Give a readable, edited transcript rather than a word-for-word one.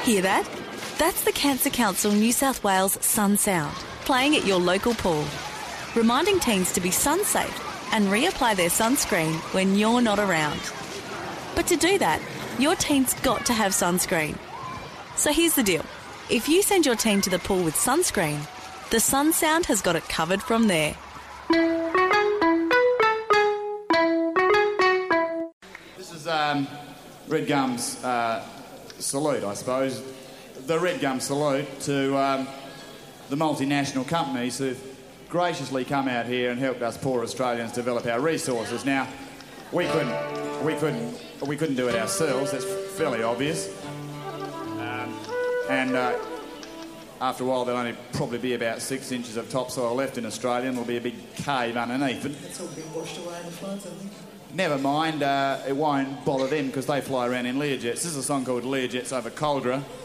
Hear that? That's the Cancer Council New South Wales Sun Sound, playing at your local pool, reminding teens to be sun safe and reapply their sunscreen when you're not around. But to do that, your teen's got to have sunscreen. So here's the deal. If you send your teen to the pool with sunscreen, the Sun Sound has got it covered from there. This is Red Gum's salute, I suppose. The Red Gum salute to the multinational companies who've graciously come out here and helped us poor Australians develop our resources. Now, we couldn't do it ourselves. That's fairly obvious. After a while, there'll only probably be about 6 inches of topsoil left in Australia, and there'll be a big cave underneath it. That's all been washed away in the floods, I think. Never mind, it won't bother them because they fly around in Learjets. This is a song called Learjets over Coldra.